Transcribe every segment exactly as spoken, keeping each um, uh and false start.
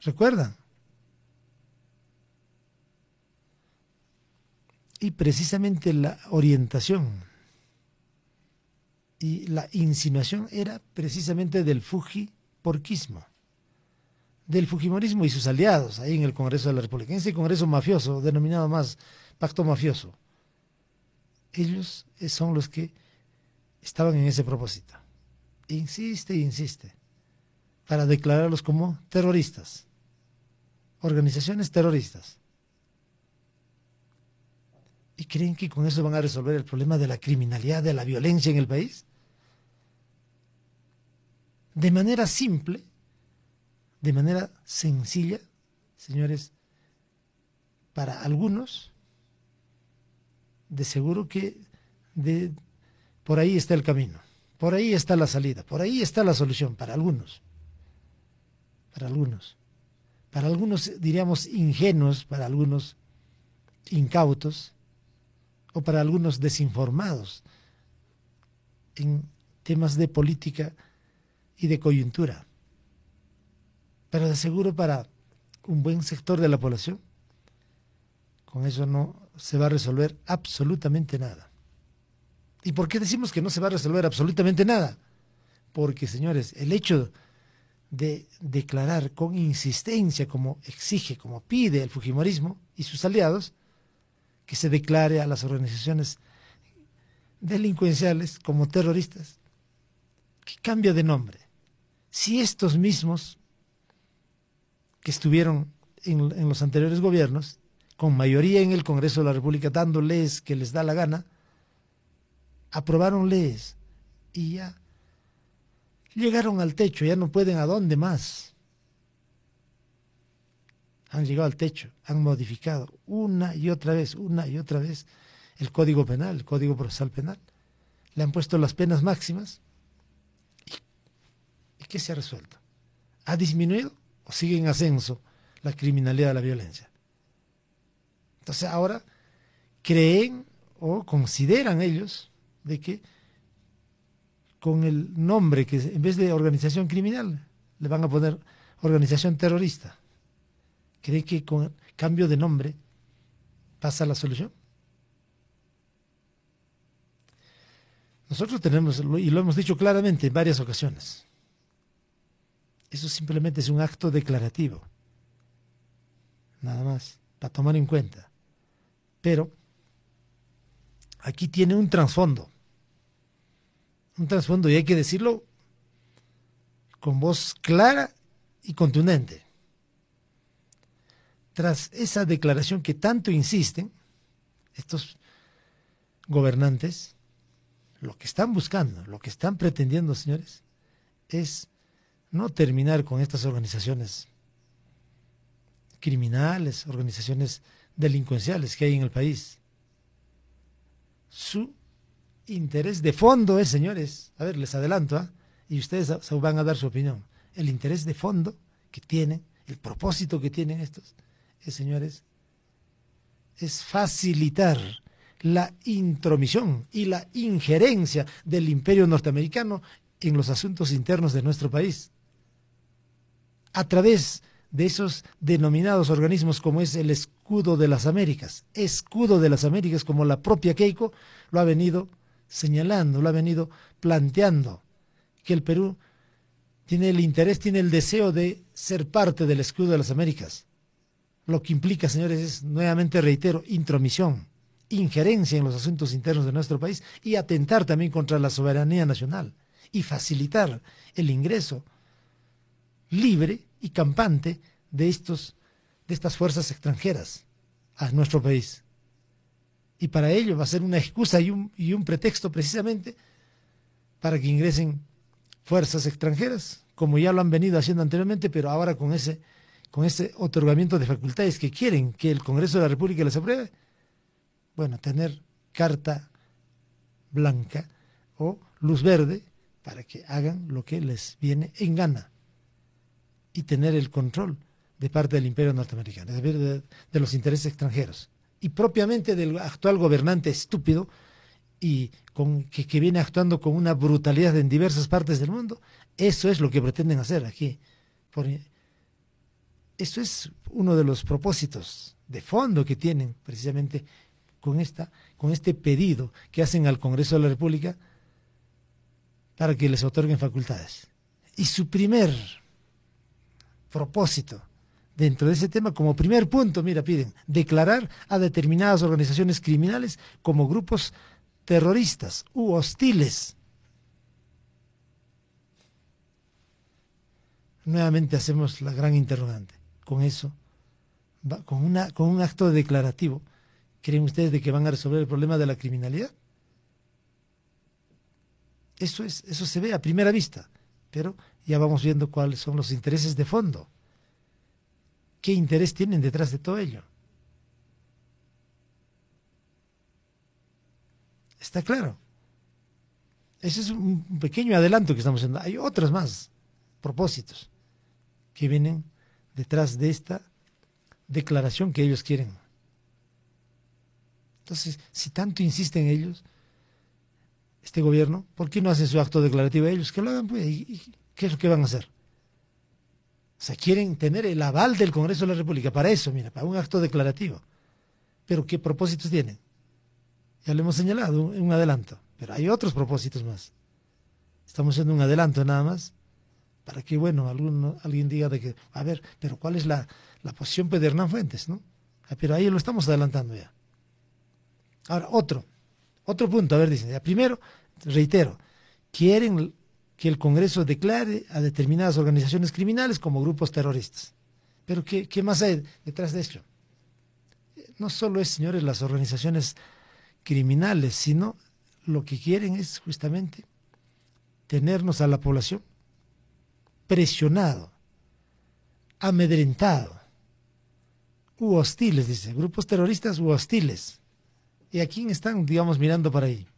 ¿Recuerdan? Y precisamente la orientación y la insinuación era precisamente del fujiporquismo, del fujimorismo y sus aliados ahí en el Congreso de la República, en ese Congreso mafioso, denominado más pacto mafioso. Ellos son los que estaban en ese propósito. Insiste e insiste para declararlos como terroristas, organizaciones terroristas. ¿Y creen que con eso van a resolver el problema de la criminalidad, de la violencia en el país? De manera simple, de manera sencilla, señores, para algunos, de seguro que de, por ahí está el camino, por ahí está la salida, por ahí está la solución, para algunos, para algunos, para algunos diríamos ingenuos, para algunos incautos, o para algunos desinformados en temas de política y de coyuntura. Pero de seguro para un buen sector de la población, con eso no se va a resolver absolutamente nada. ¿Y por qué decimos que no se va a resolver absolutamente nada? Porque, señores, el hecho de declarar con insistencia, como exige, como pide el fujimorismo y sus aliados, que se declare a las organizaciones delincuenciales como terroristas, que cambia de nombre. Si estos mismos que estuvieron en, en los anteriores gobiernos, con mayoría en el Congreso de la República, dando leyes que les da la gana, aprobaron leyes y ya llegaron al techo, ya no pueden a dónde más. Han llegado al techo, han modificado una y otra vez, una y otra vez el Código Penal, el Código Procesal Penal. Le han puesto las penas máximas. ¿Y, ¿y qué se ha resuelto? ¿Ha disminuido o sigue en ascenso la criminalidad, la violencia? Entonces ahora creen o consideran ellos de que con el nombre que en vez de organización criminal le van a poner organización terrorista. ¿Cree que con cambio de nombre pasa la solución? Nosotros tenemos, y lo hemos dicho claramente en varias ocasiones, eso simplemente es un acto declarativo, nada más, para tomar en cuenta. Pero aquí tiene un trasfondo, un trasfondo, y hay que decirlo con voz clara y contundente. Tras esa declaración que tanto insisten estos gobernantes, lo que están buscando, lo que están pretendiendo, señores, es no terminar con estas organizaciones criminales, organizaciones delincuenciales que hay en el país. Su interés de fondo es, señores, a ver, les adelanto, ¿eh? Y ustedes van a dar su opinión. El interés de fondo que tienen, el propósito que tienen estos, es, señores, es facilitar la intromisión y la injerencia del imperio norteamericano en los asuntos internos de nuestro país, a través de esos denominados organismos como es el Escudo de las Américas, Escudo de las Américas, como la propia Keiko lo ha venido señalando, lo ha venido planteando, que el Perú tiene el interés, tiene el deseo de ser parte del Escudo de las Américas. Lo que implica, señores, es, nuevamente reitero, intromisión, injerencia en los asuntos internos de nuestro país y atentar también contra la soberanía nacional y facilitar el ingreso libre y campante de estos, de estas fuerzas extranjeras a nuestro país. Y para ello va a ser una excusa y un, y un pretexto precisamente para que ingresen fuerzas extranjeras, como ya lo han venido haciendo anteriormente, pero ahora con ese, con ese otorgamiento de facultades que quieren que el Congreso de la República les apruebe. Bueno, tener carta blanca o luz verde para que hagan lo que les viene en gana y tener el control de parte del imperio norteamericano, es decir, de, de los intereses extranjeros y propiamente del actual gobernante estúpido y con, que, que viene actuando con una brutalidad en diversas partes del mundo. Eso es lo que pretenden hacer aquí, por Eso es uno de los propósitos de fondo que tienen precisamente con, esta, con este pedido que hacen al Congreso de la República para que les otorguen facultades. Y su primer propósito dentro de ese tema, como primer punto, mira, piden declarar a determinadas organizaciones criminales como grupos terroristas u hostiles. Nuevamente hacemos la gran interrogante. Con eso, va, con, una, con un acto declarativo, ¿creen ustedes de que van a resolver el problema de la criminalidad? Eso, es, eso se ve a primera vista, pero ya vamos viendo cuáles son los intereses de fondo. ¿Qué interés tienen detrás de todo ello? Está claro. Ese es un pequeño adelanto que estamos haciendo. Hay otros más propósitos que vienen detrás de esta declaración que ellos quieren. Entonces, si tanto insisten ellos, este gobierno, ¿por qué no hacen su acto declarativo ellos? Que lo hagan, pues, ¿y, y qué es lo que van a hacer? O sea, quieren tener el aval del Congreso de la República para eso, mira, para un acto declarativo. Pero ¿qué propósitos tienen? Ya lo hemos señalado en un adelanto, pero hay otros propósitos más. Estamos haciendo un adelanto nada más, para que, bueno, alguno, alguien diga de que, a ver, pero ¿cuál es la, la posición pues, de Hernán Fuentes, no? Ah, pero ahí lo estamos adelantando ya. Ahora, otro, otro punto, a ver, dicen, ya primero, reitero, quieren que el Congreso declare a determinadas organizaciones criminales como grupos terroristas. Pero ¿qué, qué más hay detrás de esto? No solo es, señores, las organizaciones criminales, sino lo que quieren es justamente tenernos a la población presionado, amedrentado, u hostiles, dice, grupos terroristas u hostiles. ¿Y a quién están, digamos, mirando para ahí?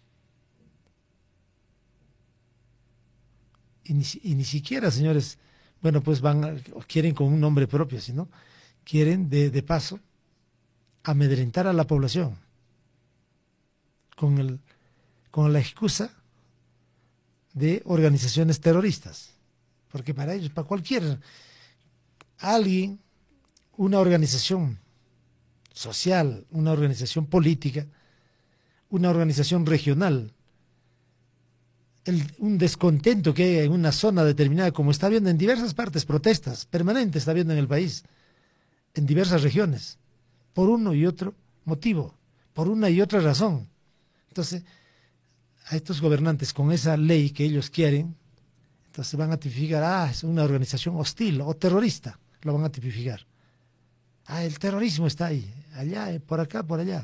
Y ni, y ni siquiera, señores, bueno, pues van, a, quieren con un nombre propio, sino quieren de, de paso amedrentar a la población con, el, con la excusa de organizaciones terroristas. Porque para ellos, para cualquier alguien, una organización social, una organización política, una organización regional, el, un descontento que hay en una zona determinada, como está habiendo en diversas partes, protestas permanentes está habiendo en el país, en diversas regiones, por uno y otro motivo, por una y otra razón. Entonces, a estos gobernantes con esa ley que ellos quieren, entonces van a tipificar, ah, es una organización hostil o terrorista, lo van a tipificar. Ah, el terrorismo está ahí, allá, por acá, por allá.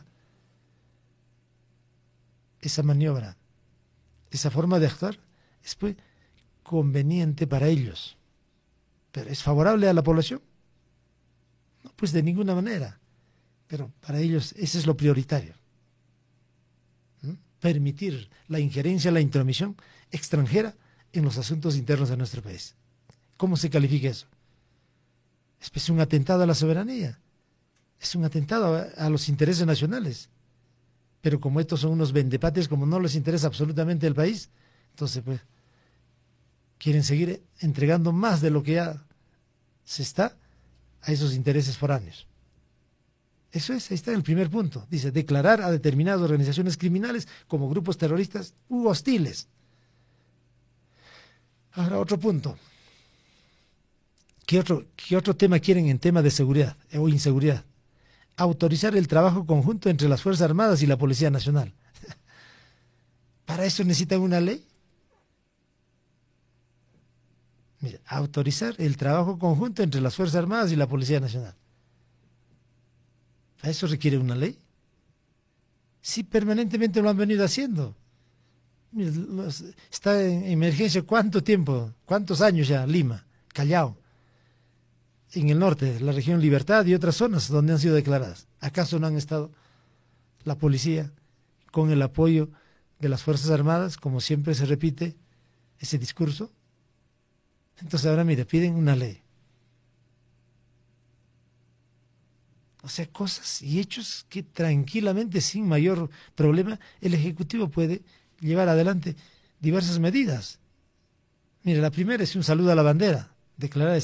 Esa maniobra, esa forma de actuar es pues conveniente para ellos. ¿Pero es favorable a la población? No, pues de ninguna manera. Pero para ellos ese es lo prioritario. ¿Mm? Permitir la injerencia, la intromisión extranjera en los asuntos internos de nuestro país. ¿Cómo se califica eso? Es un atentado a la soberanía, es un atentado a, a los intereses nacionales. Pero como estos son unos vendepatrias, como no les interesa absolutamente el país, entonces pues quieren seguir entregando más de lo que ya se está a esos intereses foráneos. Eso es, ahí está el primer punto. Dice, declarar a determinadas organizaciones criminales como grupos terroristas u hostiles. Ahora otro punto. ¿Qué otro, qué otro tema quieren en tema de seguridad o inseguridad? Autorizar el trabajo conjunto entre las Fuerzas Armadas y la Policía Nacional. ¿Para eso necesitan una ley? Mira, autorizar el trabajo conjunto entre las Fuerzas Armadas y la Policía Nacional. ¿Para eso requiere una ley? Sí, permanentemente lo han venido haciendo. Mira, los, está en emergencia, ¿cuánto tiempo? ¿Cuántos años ya? Lima, Callao. En el norte, la región Libertad y otras zonas donde han sido declaradas. ¿Acaso no han estado la policía con el apoyo de las Fuerzas Armadas, como siempre se repite ese discurso? Entonces ahora, mire, piden una ley. O sea, cosas y hechos que tranquilamente, sin mayor problema, el Ejecutivo puede llevar adelante diversas medidas. Mire, la primera es un saludo a la bandera, declarar